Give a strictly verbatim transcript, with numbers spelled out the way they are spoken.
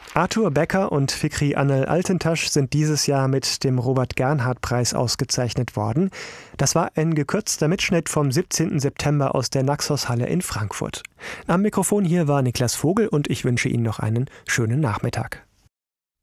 Arthur Becker und Fikri Anıl Altıntaş sind dieses Jahr mit dem Robert-Gernhardt-Preis ausgezeichnet worden. Das war ein gekürzter Mitschnitt vom siebzehnten September aus der Naxos-Halle in Frankfurt. Am Mikrofon hier war Niklas Vogel und ich wünsche Ihnen noch einen schönen Nachmittag.